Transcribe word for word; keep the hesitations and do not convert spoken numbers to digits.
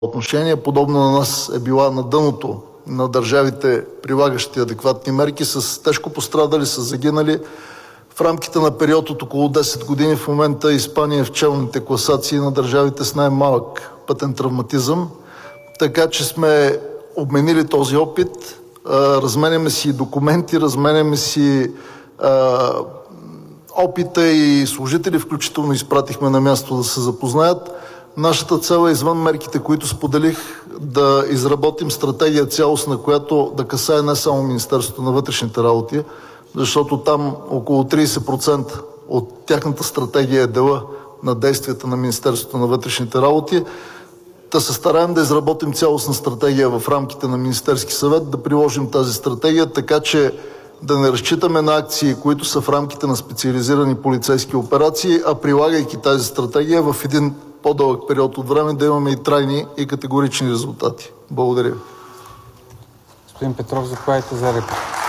отношение. Подобно на нас е била на дъното на държавите, прилагащи адекватни мерки, с тежко пострадали, с загинали. В рамките на период от около десет години в момента Испания е в челните класации на държавите с най-малък пътен травматизъм. Така че сме обменили този опит, разменяме си документи, разменяме си а, опита и служители, включително изпратихме на място да се запознаят. Нашата цел е извън мерките, които споделих, да изработим стратегия цялостна, която да касае не само Министерството на вътрешните работи, защото там около трийсет процента от тяхната стратегия е дела на действията на Министерството на вътрешните работи. Да се стараем да изработим цялостна стратегия в рамките на Министерски съвет, да приложим тази стратегия, така че да не разчитаме на акции, които са в рамките на специализирани полицейски операции, а прилагайки тази стратегия в един по-дълъг период от време да имаме и трайни и категорични резултати. Благодаря. Господин Петров, заповядайте за реплика.